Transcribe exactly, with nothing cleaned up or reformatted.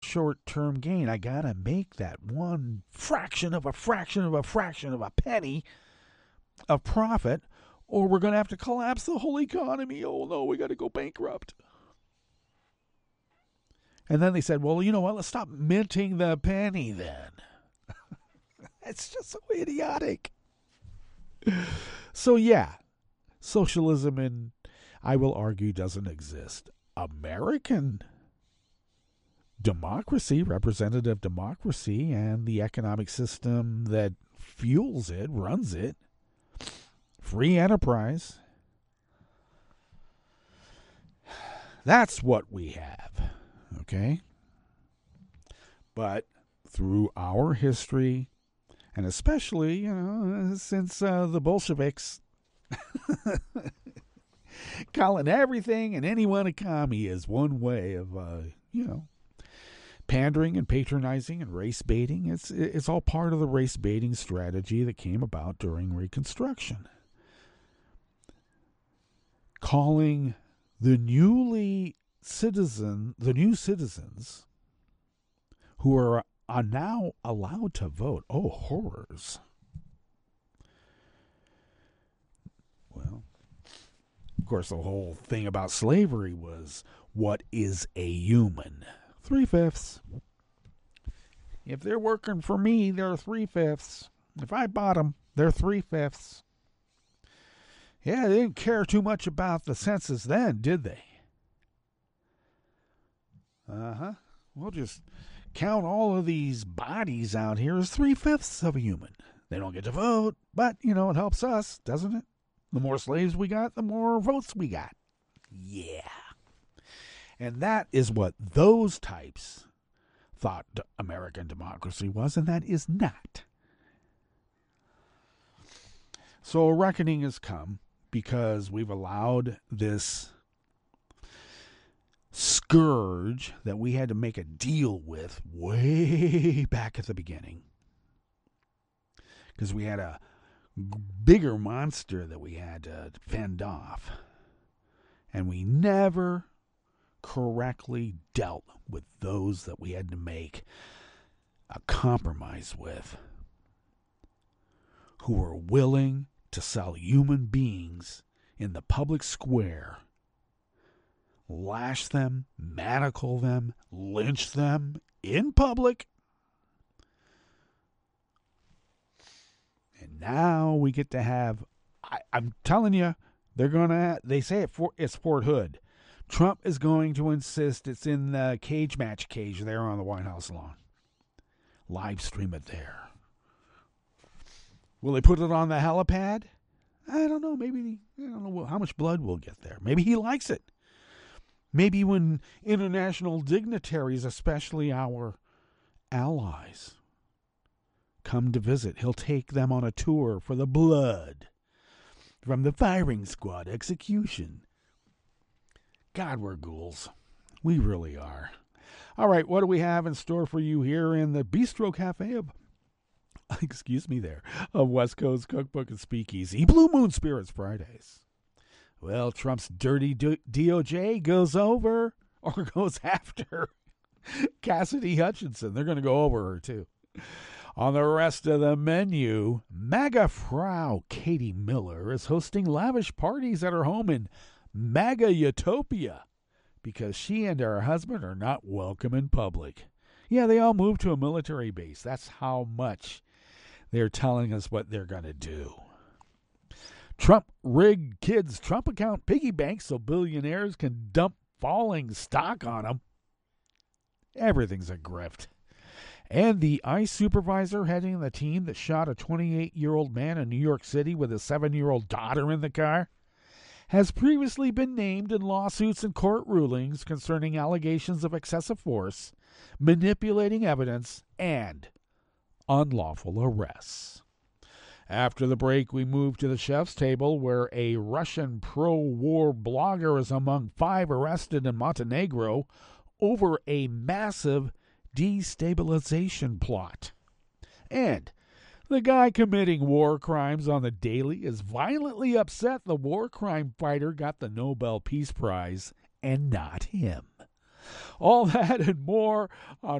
short-term gain. I got to make that one fraction of a fraction of a fraction of a penny of profit, or we're going to have to collapse the whole economy. Oh, no, we got to go bankrupt. And then they said, well, you know what? Let's stop minting the penny then. It's just so idiotic. So, yeah, socialism, in, I will argue, doesn't exist. American democracy, representative democracy, and the economic system that fuels it, runs it, free enterprise, that's what we have, okay? But through our history, and especially, you know, since uh, the Bolsheviks calling everything and anyone a commie is one way of, uh, you know, pandering and patronizing and race baiting. It's it's all part of the race baiting strategy that came about during Reconstruction. Calling the newly citizen, the new citizens who are, are now allowed to vote. Oh, horrors. Well, of course, the whole thing about slavery was, what is a human? Three-fifths. If they're working for me, they're three-fifths. If I bought them, they're three-fifths. Yeah, they didn't care too much about the census then, did they? Uh-huh. We'll just count all of these bodies out here as three-fifths of a human. They don't get to vote, but, you know, it helps us, doesn't it? The more slaves we got, the more votes we got. Yeah. And that is what those types thought American democracy was, and that is not. So a reckoning has come because we've allowed this scourge that we had to make a deal with way back at the beginning. Because we had a bigger monster that we had to fend off. And we never correctly dealt with those that we had to make a compromise with, who were willing to sell human beings in the public square, lash them, manacle them, lynch them in public. And now we get to have, I, I'm telling you, they're going to, they say it for, it's Fort Hood. Trump is going to insist it's in the cage match cage there on the White House lawn. Live stream it there. Will they put it on the helipad? I don't know. Maybe, I don't know how much blood we'll get there. Maybe he likes it. Maybe when international dignitaries, especially our allies, come to visit, he'll take them on a tour for the blood from the firing squad execution. God, we're ghouls. We really are. All right, what do we have in store for you here in the Bistro Cafe of, excuse me there, of West Coast Cookbook and Speakeasy, Blue Moon Spirits Fridays? Well, Trump's dirty D O J goes over, or goes after, Cassidy Hutchinson. They're going to go over her, too. On the rest of the menu, MAGA Frau Katie Miller is hosting lavish parties at her home in MAGA Utopia because she and her husband are not welcome in public. Yeah, they all moved to a military base. That's how much they're telling us what they're going to do. Trump rigged kids' Trump account piggy banks so billionaires can dump falling stock on them. Everything's a grift. And the ICE supervisor heading the team that shot a twenty-eight-year-old man in New York City with his seven-year-old daughter in the car has previously been named in lawsuits and court rulings concerning allegations of excessive force, manipulating evidence, and unlawful arrests. After the break, we move to the chef's table, where a Russian pro-war blogger is among five arrested in Montenegro over a massive destabilization plot. And the guy committing war crimes on the daily is violently upset the war crime fighter got the Nobel Peace Prize and not him. All that and more on